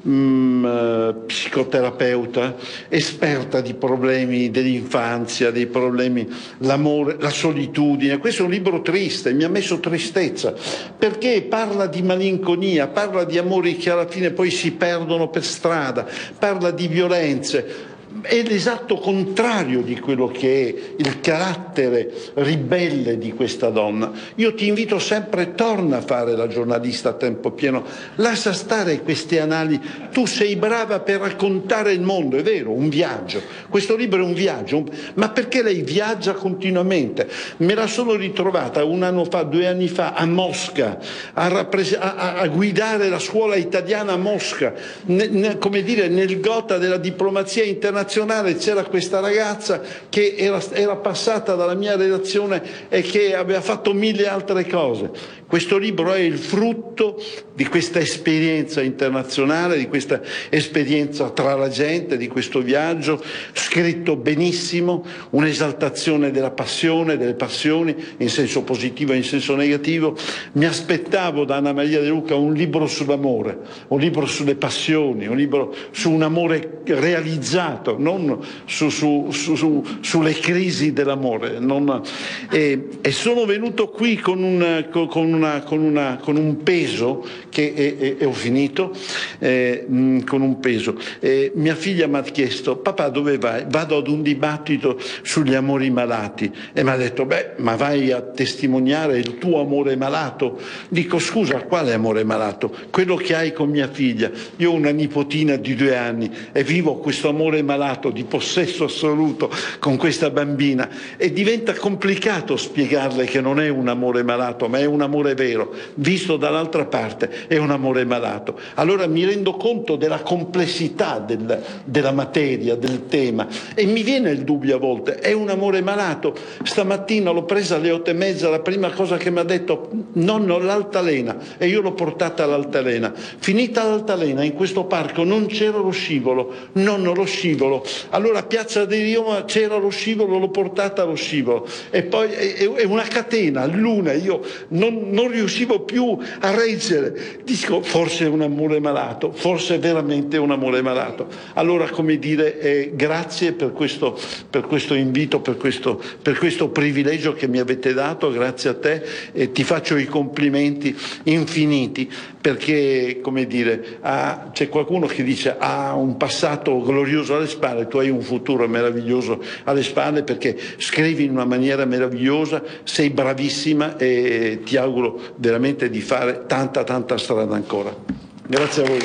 Speaker 6: mh, psicoterapeuta, esperta di problemi dell'infanzia, dei problemi, l'amore, la solitudine. Questo è un libro triste, mi ha messo tristezza, perché parla di malinconia, parla di amori che alla fine poi si perdono per strada, parla di violenze. È l'esatto contrario di quello che è il carattere ribelle di questa donna. Io ti invito sempre, torna a fare la giornalista a tempo pieno, lascia stare queste analisi. Tu sei brava per raccontare il mondo, è vero, un viaggio. Questo libro è un viaggio, ma perché lei viaggia continuamente? Me la sono ritrovata un anno fa, due anni fa, a Mosca, a, rappres- a, a guidare la scuola italiana a Mosca, ne, ne, come dire, nel gota della diplomazia internazionale. C'era questa ragazza che era, era passata dalla mia redazione e che aveva fatto mille altre cose. Questo libro è il frutto di questa esperienza internazionale, di questa esperienza tra la gente, di questo viaggio, scritto benissimo, un'esaltazione della passione, delle passioni, in senso positivo e in senso negativo. Mi aspettavo da Anna Maria De Luca un libro sull'amore, un libro sulle passioni, un libro su un amore realizzato, non su, su, su, su, sulle crisi dell'amore. Non, e, e sono venuto qui con un, con una, con una, con un peso che e, e, e ho finito eh, mh, con un peso. Eh, mia figlia mi ha chiesto: papà, dove vai? Vado ad un dibattito sugli amori malati, e mi ha detto: beh, ma vai a testimoniare il tuo amore malato? Dico: scusa, quale amore malato? Quello che hai con mia figlia. Io ho una nipotina di due anni e vivo questo amore malato di possesso assoluto con questa bambina, e diventa complicato spiegarle che non è un amore malato, ma è un amore vero, visto dall'altra parte è un amore malato. Allora mi rendo conto della complessità del, della materia, del tema, e mi viene il dubbio a volte: è un amore malato? Stamattina l'ho presa alle otto e mezza, la prima cosa che mi ha detto: nonno, l'altalena, e io l'ho portata all'altalena. Finita l'altalena, in questo parco non c'era lo scivolo, nonno, lo scivolo. Allora a Piazza di Roma c'era lo scivolo, l'ho portata allo scivolo, e poi è, è una catena, l'una, io non, non riuscivo più a reggere. Dico: forse è un amore malato, forse è veramente un amore malato. Allora, come dire, eh, grazie per questo, per questo invito, per questo, per questo privilegio che mi avete dato, grazie a te, e ti faccio i complimenti infiniti, perché, come dire, ah, c'è qualcuno che dice: ha un passato glorioso alle spalle, tu hai un futuro meraviglioso alle spalle, perché scrivi in una maniera meravigliosa, sei bravissima, e ti auguro veramente di fare tanta tanta strada ancora. Grazie a voi.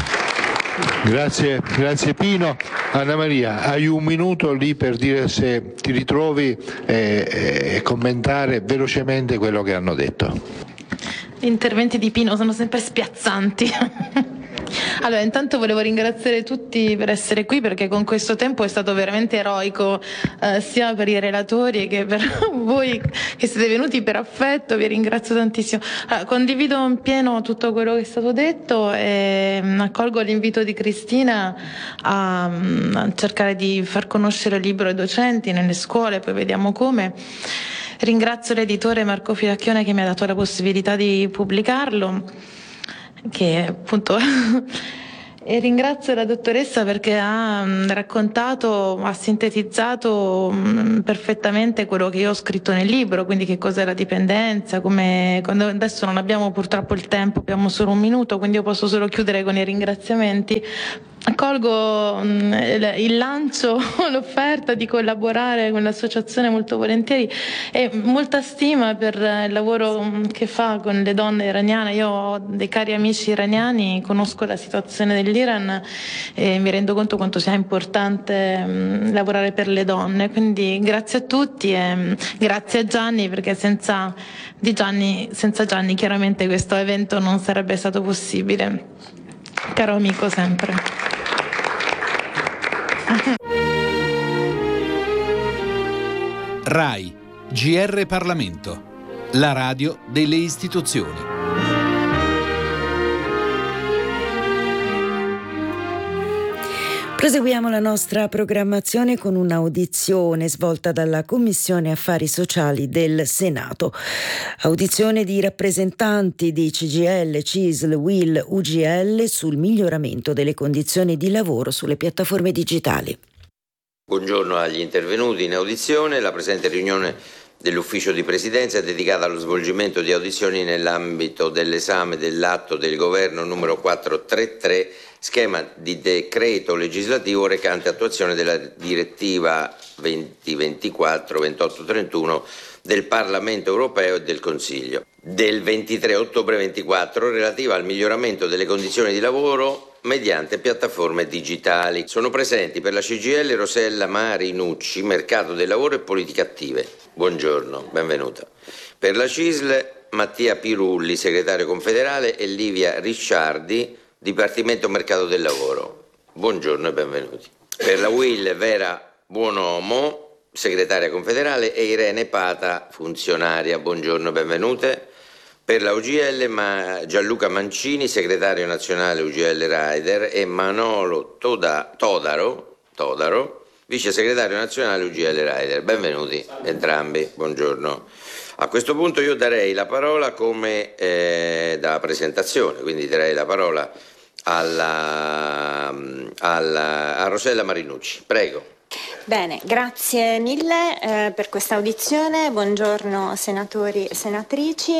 Speaker 2: Grazie, grazie Pino. Anna Maria, hai un minuto lì per dire se ti ritrovi e, e commentare velocemente quello che hanno detto.
Speaker 7: Gli interventi di Pino sono sempre spiazzanti. Allora, intanto volevo ringraziare tutti per essere qui, perché con questo tempo è stato veramente eroico, eh, sia per i relatori che per voi che siete venuti per affetto, vi ringrazio tantissimo. Allora, condivido in pieno tutto quello che è stato detto e mh, accolgo l'invito di Cristina a, mh, a cercare di far conoscere il libro ai docenti nelle scuole, poi vediamo come. Ringrazio l'editore Marco Filacchione che mi ha dato la possibilità di pubblicarlo, che appunto e ringrazio la dottoressa perché ha mh, raccontato, ha sintetizzato mh, perfettamente quello che io ho scritto nel libro, quindi che cos'è la dipendenza, come quando adesso non abbiamo purtroppo il tempo, abbiamo solo un minuto, quindi io posso solo chiudere con i ringraziamenti. Accolgo mh, il lancio, l'offerta di collaborare con l'associazione molto volentieri e molta stima per il lavoro mh, che fa con le donne iraniane. Io ho dei cari amici iraniani, conosco la situazione dell'Iran e mi rendo conto quanto sia importante mh, lavorare per le donne, quindi grazie a tutti e mh, grazie a Gianni, perché senza di Gianni, senza Gianni chiaramente questo evento non sarebbe stato possibile. Caro amico sempre.
Speaker 8: RAI, G R Parlamento, la radio delle istituzioni.
Speaker 9: Proseguiamo la nostra programmazione con un'audizione svolta dalla Commissione Affari Sociali del Senato. Audizione di rappresentanti di C G I L, C I S L, U I L, U G L sul miglioramento delle condizioni di lavoro sulle piattaforme digitali.
Speaker 10: Buongiorno agli intervenuti in audizione. La presente riunione dell'Ufficio di Presidenza è dedicata allo svolgimento di audizioni nell'ambito dell'esame dell'atto del Governo numero quattrocentotrentatré, schema di decreto legislativo recante attuazione della direttiva duemilaventiquattro ventotto trentuno del Parlamento europeo e del Consiglio del ventitré ottobre ventiquattro relativa al miglioramento delle condizioni di lavoro mediante piattaforme digitali. Sono presenti per la C G I L Rosella Marinucci, Mercato del Lavoro e Politiche Attive. Buongiorno, benvenuta. Per la C I S L Mattia Pirulli, segretario confederale, e Livia Ricciardi, Dipartimento Mercato del Lavoro. Buongiorno e benvenuti. Per la U I L Vera Buonomo, segretaria confederale, e Irene Pata, funzionaria. Buongiorno e benvenute. Per la U G L ma Gianluca Mancini, segretario nazionale U G L Rider, e Manolo Toda, Todaro, Todaro, vice segretario nazionale U G L Rider. Benvenuti entrambi, buongiorno. A questo punto io darei la parola come eh, da presentazione, quindi darei la parola alla, alla, a Rosella Marinucci. Prego.
Speaker 11: Bene, grazie mille eh, per questa audizione. Buongiorno senatori e senatrici.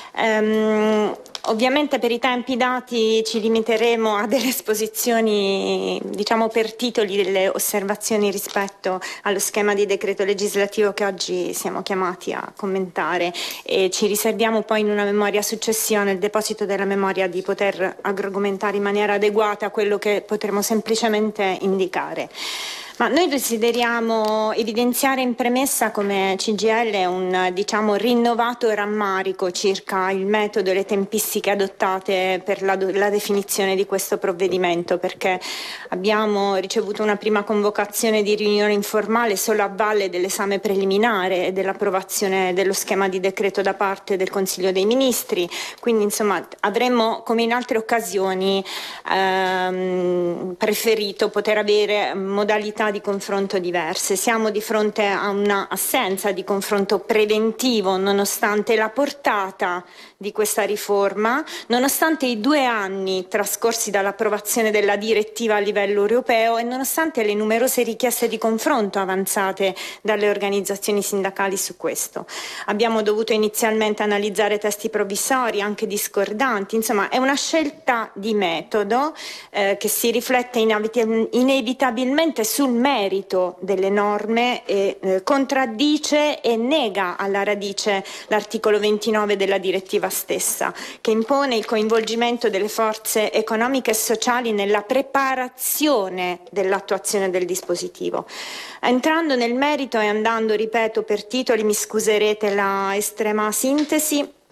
Speaker 11: Um, ovviamente per i tempi dati ci limiteremo a delle esposizioni, diciamo per titoli, delle osservazioni rispetto allo schema di decreto legislativo che oggi siamo chiamati a commentare, e ci riserviamo poi in una memoria successiva, nel deposito della memoria, di poter argomentare in maniera adeguata quello che potremo semplicemente indicare. Ma noi desideriamo evidenziare in premessa come C G I L un, diciamo, rinnovato rammarico circa il metodo e le tempistiche adottate per la, la definizione di questo provvedimento, perché abbiamo ricevuto una prima convocazione di riunione informale solo a valle dell'esame preliminare e dell'approvazione dello schema di decreto da parte del Consiglio dei Ministri. Quindi insomma avremmo, come in altre occasioni, ehm, preferito poter avere modalità di confronto diverse. Siamo di fronte a una assenza di confronto preventivo, nonostante la portata di questa riforma, nonostante i due anni trascorsi dall'approvazione della direttiva a livello europeo e nonostante le numerose richieste di confronto avanzate dalle organizzazioni sindacali su questo. Abbiamo dovuto inizialmente analizzare testi provvisori, anche discordanti. Insomma, è una scelta di metodo eh, che si riflette inevitabilmente sul merito delle norme e eh, contraddice e nega alla radice l'articolo ventinove della direttiva stessa, che impone il coinvolgimento delle forze economiche e sociali nella preparazione dell'attuazione del dispositivo. Entrando nel merito e andando, ripeto, per titoli, mi scuserete la estrema sintesi,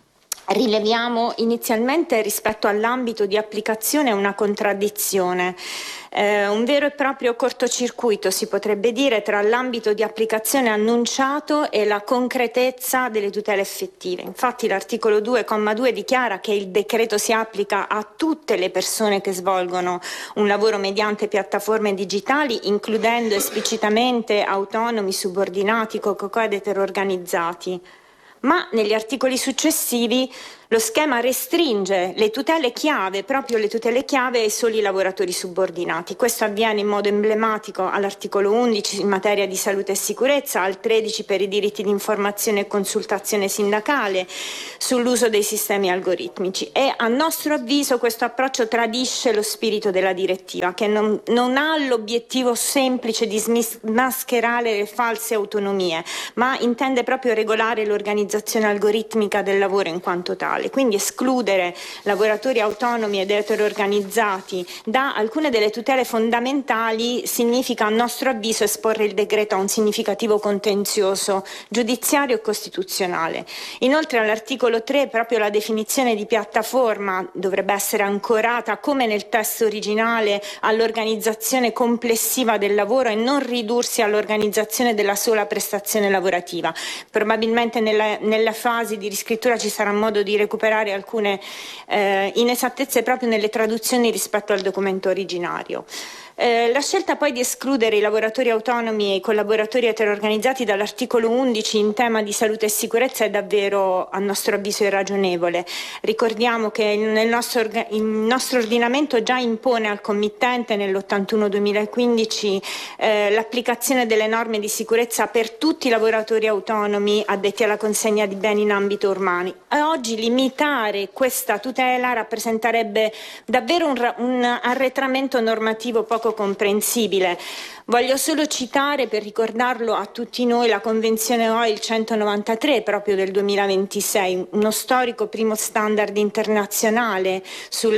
Speaker 11: rileviamo inizialmente rispetto all'ambito di applicazione una contraddizione. Eh, un vero e proprio cortocircuito, si potrebbe dire, tra l'ambito di applicazione annunciato e la concretezza delle tutele effettive. Infatti l'articolo due, comma due dichiara che il decreto si applica a tutte le persone che svolgono un lavoro mediante piattaforme digitali, includendo esplicitamente autonomi, subordinati, co-co-co ed eterorganizzati. Ma negli articoli successivi lo schema restringe le tutele chiave, proprio le tutele chiave, ai soli lavoratori subordinati. Questo avviene in modo emblematico all'articolo undici in materia di salute e sicurezza, al tredici per i diritti di informazione e consultazione sindacale, sull'uso dei sistemi algoritmici. E a nostro avviso questo approccio tradisce lo spirito della direttiva, che non, non ha l'obiettivo semplice di smascherare le false autonomie, ma intende proprio regolare l'organizzazione algoritmica del lavoro in quanto tale. Quindi escludere lavoratori autonomi ed eterorganizzati da alcune delle tutele fondamentali significa, a nostro avviso, esporre il decreto a un significativo contenzioso giudiziario e costituzionale. Inoltre all'articolo tre proprio la definizione di piattaforma dovrebbe essere ancorata, come nel testo originale, all'organizzazione complessiva del lavoro e non ridursi all'organizzazione della sola prestazione lavorativa. Probabilmente nella, nella fase di riscrittura ci sarà modo di recuperare alcune eh, inesattezze proprio nelle traduzioni rispetto al documento originario. Eh, la scelta poi di escludere i lavoratori autonomi e i collaboratori eterorganizzati dall'articolo undici in tema di salute e sicurezza è davvero, a nostro avviso, irragionevole. Ricordiamo che nel nostro, orga- il nostro ordinamento già impone al committente nell'ottantuno duemilaquindici eh, l'applicazione delle norme di sicurezza per tutti i lavoratori autonomi addetti alla consegna di beni in ambito urbano. E oggi limitare questa tutela rappresenterebbe davvero un, un arretramento normativo poco comprensibile. Voglio solo citare, per ricordarlo a tutti noi, la Convenzione O I L centonovantatré proprio del duemilaventisei, uno storico primo standard internazionale sul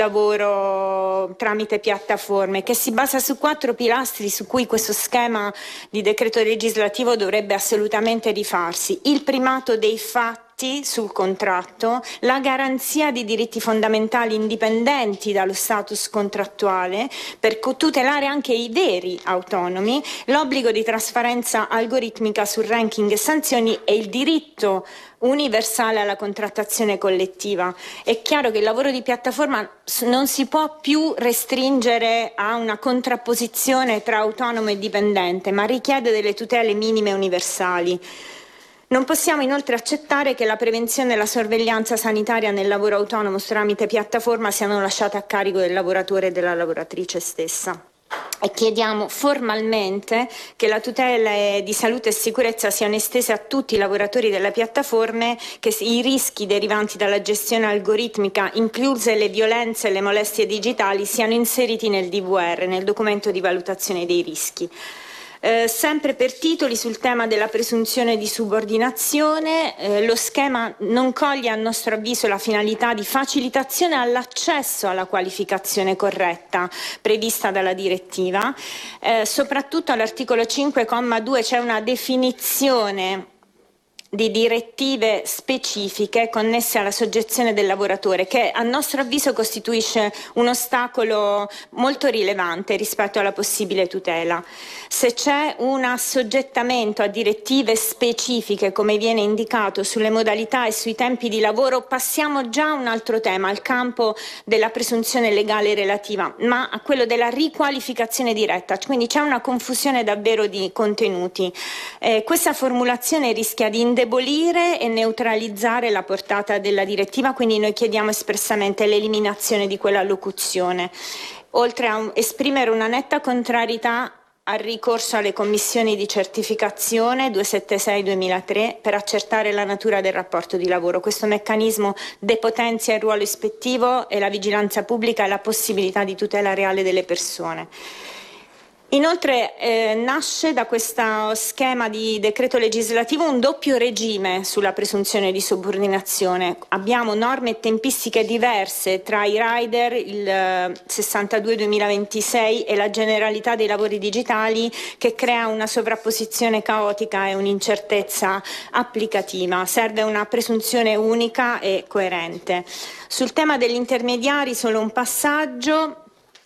Speaker 11: lavoro tramite piattaforme, che si basa su quattro pilastri su cui questo schema di decreto legislativo dovrebbe assolutamente rifarsi: il primato dei fatti sul contratto, la garanzia di diritti fondamentali indipendenti dallo status contrattuale per tutelare anche i veri autonomi, l'obbligo di trasparenza algoritmica sul ranking e sanzioni e il diritto universale alla contrattazione collettiva. È chiaro che il lavoro di piattaforma non si può più restringere a una contrapposizione tra autonomo e dipendente, ma richiede delle tutele minime universali. Non possiamo inoltre accettare che la prevenzione e la sorveglianza sanitaria nel lavoro autonomo tramite piattaforma siano lasciate a carico del lavoratore e della lavoratrice stessa. E chiediamo formalmente che la tutela di salute e sicurezza siano estese a tutti i lavoratori delle piattaforme, che i rischi derivanti dalla gestione algoritmica, incluse le violenze e le molestie digitali, siano inseriti nel D V R, nel documento di valutazione dei rischi. Eh, sempre per titoli sul tema della presunzione di subordinazione, eh, lo schema non coglie, a nostro avviso, la finalità di facilitazione all'accesso alla qualificazione corretta prevista dalla direttiva. Eh, soprattutto all'articolo cinque, comma due, c'è una definizione di direttive specifiche connesse alla soggezione del lavoratore, che a nostro avviso costituisce un ostacolo molto rilevante rispetto alla possibile tutela. Se c'è un assoggettamento a direttive specifiche, come viene indicato, sulle modalità e sui tempi di lavoro, passiamo già a un altro tema, al campo della presunzione legale relativa, ma a quello della riqualificazione diretta, quindi c'è una confusione davvero di contenuti. Eh, questa formulazione rischia di indebolire e neutralizzare la portata della direttiva, quindi noi chiediamo espressamente l'eliminazione di quella locuzione, oltre a un, esprimere una netta contrarietà al ricorso alle commissioni di certificazione duecentosettantasei duemilatré per accertare la natura del rapporto di lavoro. Questo meccanismo depotenzia il ruolo ispettivo e la vigilanza pubblica e la possibilità di tutela reale delle persone. Inoltre eh, nasce da questo schema di decreto legislativo un doppio regime sulla presunzione di subordinazione. Abbiamo norme e tempistiche diverse tra i rider, il eh, sessantadue duemilaventisei e la generalità dei lavori digitali, che crea una sovrapposizione caotica e un'incertezza applicativa. Serve una presunzione unica e coerente. Sul tema degli intermediari solo un passaggio.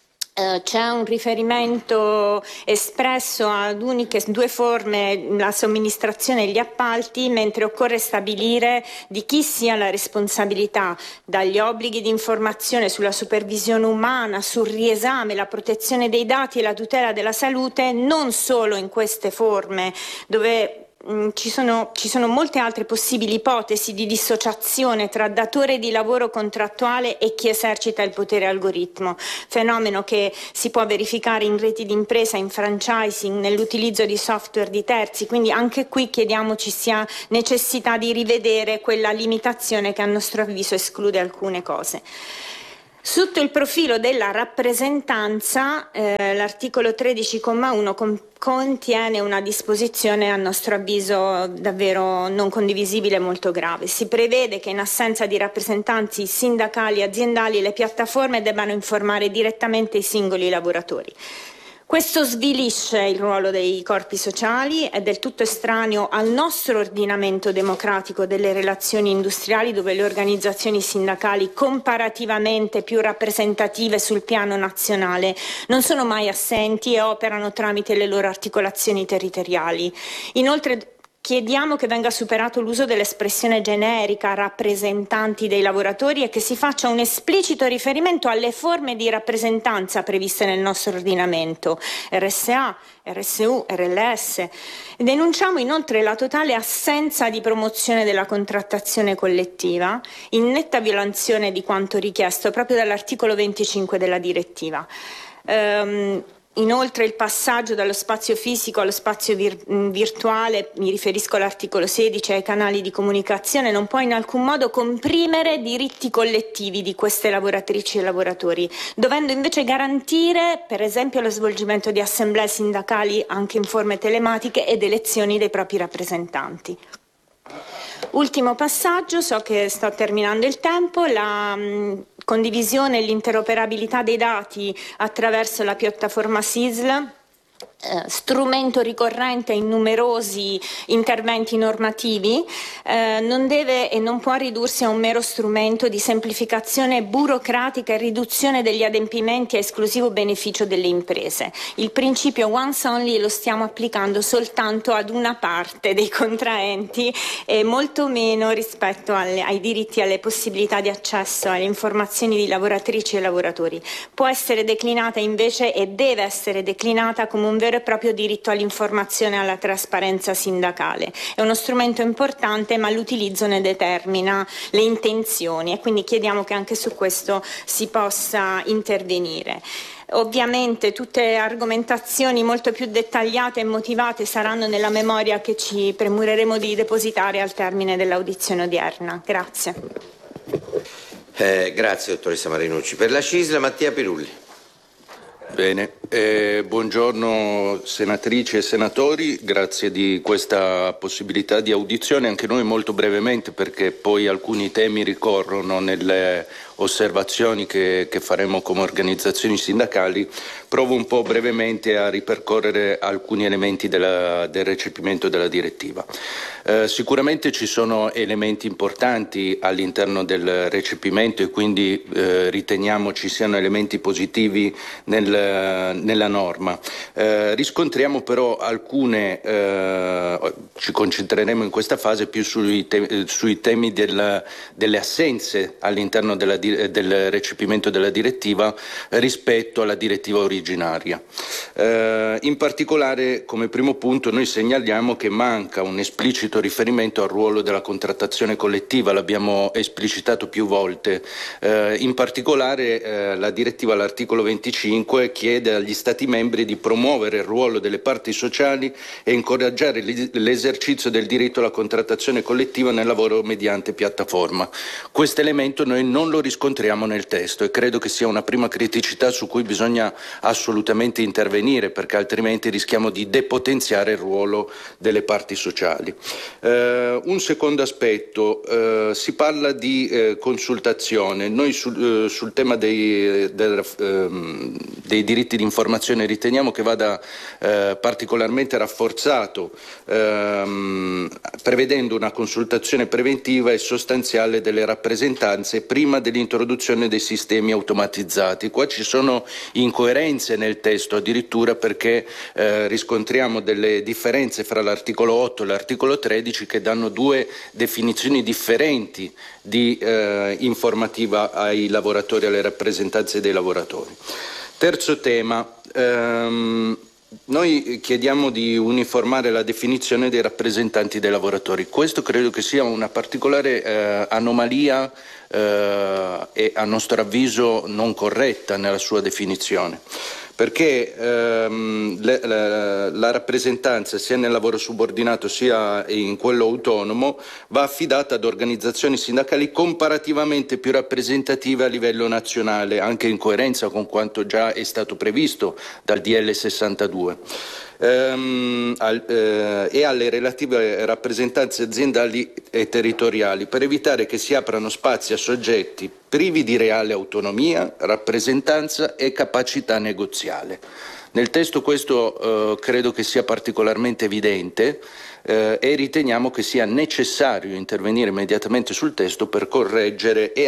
Speaker 11: Uh, c'è un riferimento espresso ad uniche due forme, la somministrazione e gli appalti, mentre occorre stabilire di chi sia la responsabilità, dagli obblighi di informazione sulla supervisione umana, sul riesame, la protezione dei dati e la tutela della salute, non solo in queste forme dove Ci sono, ci sono molte altre possibili ipotesi di dissociazione tra datore di lavoro contrattuale e chi esercita il potere algoritmo, fenomeno che si può verificare in reti di impresa, in franchising, nell'utilizzo di software di terzi, quindi anche qui chiediamo ci sia necessità di rivedere quella limitazione che a nostro avviso esclude alcune cose. Sotto il profilo della rappresentanza, eh, l'articolo tredici comma uno con, contiene una disposizione a nostro avviso davvero non condivisibile e molto grave. Si prevede che in assenza di rappresentanti sindacali e aziendali le piattaforme debbano informare direttamente i singoli lavoratori. Questo svilisce il ruolo dei corpi sociali, è del tutto estraneo al nostro ordinamento democratico delle relazioni industriali, dove le organizzazioni sindacali comparativamente più rappresentative sul piano nazionale non sono mai assenti e operano tramite le loro articolazioni territoriali. Inoltre chiediamo che venga superato l'uso dell'espressione generica rappresentanti dei lavoratori e che si faccia un esplicito riferimento alle forme di rappresentanza previste nel nostro ordinamento, R S A, R S U, R L S. Denunciamo inoltre la totale assenza di promozione della contrattazione collettiva, in netta violazione di quanto richiesto proprio dall'articolo venticinque della direttiva. Um, Inoltre il passaggio dallo spazio fisico allo spazio vir- virtuale, mi riferisco all'articolo sedici, ai canali di comunicazione, non può in alcun modo comprimere diritti collettivi di queste lavoratrici e lavoratori, dovendo invece garantire per esempio lo svolgimento di assemblee sindacali anche in forme telematiche ed elezioni dei propri rappresentanti. Ultimo passaggio, so che sto terminando il tempo, la mh, condivisione e l'interoperabilità dei dati attraverso la piattaforma S I S L, eh, strumento ricorrente in numerosi interventi normativi, eh, non deve e non può ridursi a un mero strumento di semplificazione burocratica e riduzione degli adempimenti a esclusivo beneficio delle imprese. Il principio once only lo stiamo applicando soltanto ad una parte dei contraenti e molto meno rispetto alle, ai diritti e alle possibilità di accesso alle informazioni di lavoratrici e lavoratori. Può essere declinata invece e deve essere declinata come un vero e proprio diritto all'informazione e alla trasparenza sindacale. È uno strumento importante, ma l'utilizzo ne determina le intenzioni e quindi chiediamo che anche su questo si possa intervenire. Ovviamente tutte argomentazioni molto più dettagliate e motivate saranno nella memoria che ci premureremo di depositare al termine dell'audizione odierna. Grazie.
Speaker 10: Eh, grazie dottoressa Marinucci. Per la C I S L Mattia Pirulli.
Speaker 12: Bene, eh, buongiorno senatrici e senatori, grazie di questa possibilità di audizione, anche noi molto brevemente perché poi alcuni temi ricorrono nelle osservazioni che, che faremo come organizzazioni sindacali. Provo un po' brevemente a ripercorrere alcuni elementi della, del recepimento della direttiva. Eh, sicuramente ci sono elementi importanti all'interno del recepimento e quindi eh, riteniamo ci siano elementi positivi nel, nella norma. Eh, riscontriamo però alcune, eh, ci concentreremo in questa fase più sui, te, sui temi del, delle assenze all'interno della, del recepimento della direttiva rispetto alla direttiva originaria. Eh, in particolare, come primo punto, noi segnaliamo che manca un esplicito riferimento al ruolo della contrattazione collettiva, l'abbiamo esplicitato più volte. Eh, in particolare eh, la direttiva all'articolo venticinque chiede agli agli Stati membri di promuovere il ruolo delle parti sociali e incoraggiare l'esercizio del diritto alla contrattazione collettiva nel lavoro mediante piattaforma. Questo elemento noi non lo riscontriamo nel testo e credo che sia una prima criticità su cui bisogna assolutamente intervenire, perché altrimenti rischiamo di depotenziare il ruolo delle parti sociali. Eh, un secondo aspetto, eh, si parla di eh, consultazione. Noi sul, eh, sul tema dei, del, ehm, dei diritti di informazione riteniamo che vada eh, particolarmente rafforzato, ehm, prevedendo una consultazione preventiva e sostanziale delle rappresentanze prima dell'introduzione dei sistemi automatizzati. Qua ci sono incoerenze nel testo addirittura, perché eh, riscontriamo delle differenze fra l'articolo otto e l'articolo tredici che danno due definizioni differenti di eh, informativa ai lavoratori e alle rappresentanze dei lavoratori. Terzo tema, ehm, noi chiediamo di uniformare la definizione dei rappresentanti dei lavoratori. Questo credo che sia una particolare eh, anomalia eh, e a nostro avviso non corretta nella sua definizione, perché ehm, le, la, la rappresentanza sia nel lavoro subordinato sia in quello autonomo va affidata ad organizzazioni sindacali comparativamente più rappresentative a livello nazionale, anche in coerenza con quanto già è stato previsto dal D L sessantadue. Ehm, al, eh, e alle relative rappresentanze aziendali e territoriali, per evitare che si aprano spazi a soggetti privi di reale autonomia, rappresentanza e capacità negoziale. Nel testo questo eh, credo che sia particolarmente evidente eh, e riteniamo che sia necessario intervenire immediatamente sul testo per correggere e